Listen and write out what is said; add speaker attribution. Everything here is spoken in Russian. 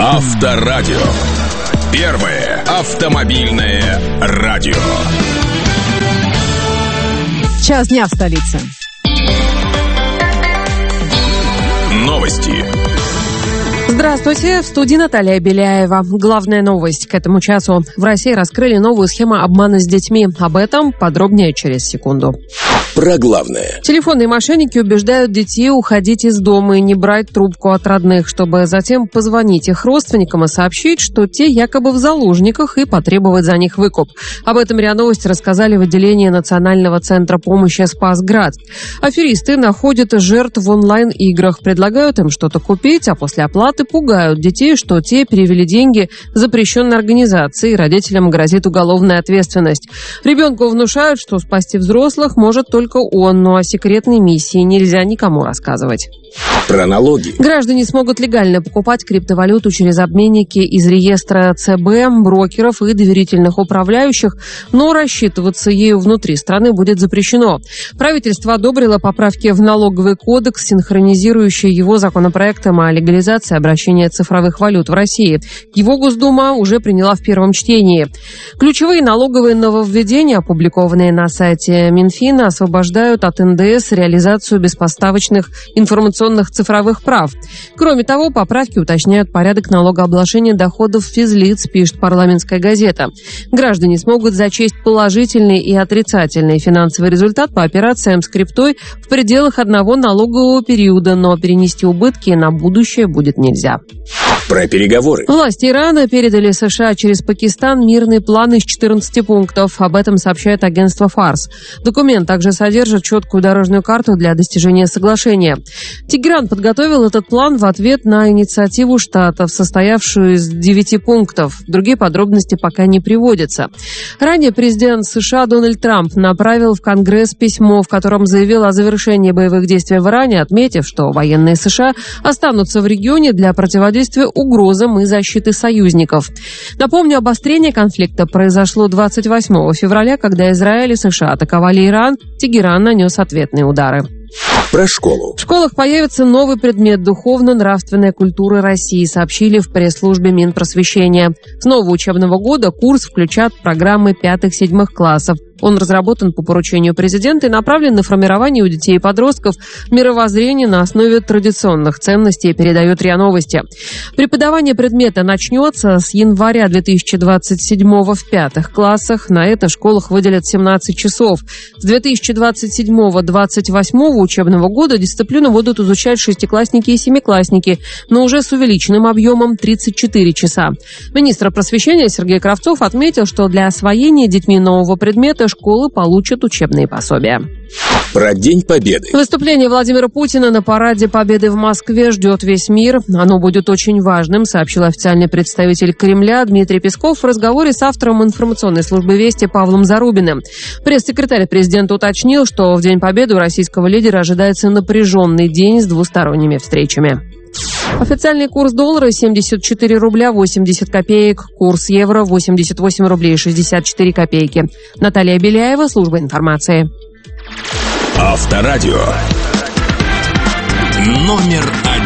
Speaker 1: Авторадио. Первое автомобильное радио.
Speaker 2: Час дня в столице.
Speaker 1: Новости.
Speaker 2: Здравствуйте, в студии Наталья Беляева. Главная новость к этому часу. В России раскрыли новую схему обмана с детьми. Об этом подробнее через секунду.
Speaker 1: Про главное.
Speaker 2: Телефонные мошенники убеждают детей уходить из дома и не брать трубку от родных, чтобы затем позвонить их родственникам и сообщить, что те якобы в заложниках, и потребовать за них выкуп. Об этом РИА Новости рассказали в отделении Национального центра помощи «Спасград». Аферисты находят жертв в онлайн-играх, предлагают им что-то купить, а после оплаты пугают детей, что те перевели деньги запрещенной организации, и родителям грозит уголовная ответственность. Ребенку внушают, что спасти взрослых может только он, но о секретной миссии нельзя никому рассказывать.
Speaker 1: Про налоги.
Speaker 2: Граждане смогут легально покупать криптовалюту через обменники из реестра ЦБ, брокеров и доверительных управляющих, но рассчитываться ею внутри страны будет запрещено. Правительство одобрило поправки в налоговый кодекс, синхронизирующие его законопроектом о легализации обращения цифровых валют в России. Его Госдума уже приняла в первом чтении. Ключевые налоговые нововведения, опубликованные на сайте Минфина, освобождают от НДС реализацию беспоставочных информационных цифровых прав. Кроме того, поправки уточняют порядок налогообложения доходов физлиц, пишет «Парламентская газета». Граждане смогут зачесть положительный и отрицательный финансовый результат по операциям с криптой в пределах одного налогового периода, но перенести убытки на будущее будет нельзя.
Speaker 1: Про переговоры.
Speaker 2: Власти Ирана передали США через Пакистан мирный план из 14 пунктов. Об этом сообщает агентство Фарс. Документ также содержит четкую дорожную карту для достижения соглашения. Тегеран подготовил этот план в ответ на инициативу штатов, состоявшую из 9 пунктов. Другие подробности пока не приводятся. Ранее президент США Дональд Трамп направил в Конгресс письмо, в котором заявил о завершении боевых действий в Иране, отметив, что военные США останутся в регионе для противодействия угрозам и защиты союзников. Напомню, обострение конфликта произошло 28 февраля, когда Израиль и США атаковали Иран. Тегеран нанес ответные удары.
Speaker 1: Про школу.
Speaker 2: В школах появится новый предмет «Духовно-нравственная культура России», сообщили в пресс-службе Минпросвещения. С нового учебного года курс включат программы 5-7 классов. Он разработан по поручению президента и направлен на формирование у детей и подростков мировоззрения на основе традиционных ценностей, передает РИА Новости. Преподавание предмета начнется с января 2027 в 5 классах. На это в школах выделят 17 часов. С 2027-28 учебного года дисциплину будут изучать шестиклассники и семиклассники, но уже с увеличенным объемом 34 часа. Министр просвещения Сергей Кравцов отметил, что для освоения детьми нового предмета школы получат учебные пособия.
Speaker 1: Про День Победы.
Speaker 2: Выступление Владимира Путина на параде Победы в Москве ждет весь мир. Оно будет очень важным, сообщил официальный представитель Кремля Дмитрий Песков в разговоре с автором информационной службы «Вести» Павлом Зарубиным. Пресс-секретарь президента уточнил, что в День Победы у российского лидера ожидается напряженный день с двусторонними встречами. Официальный курс доллара 74 рубля 80 копеек, курс евро 88 рублей 64 копейки. Наталья Беляева, служба информации.
Speaker 1: Авторадио. Номер 1.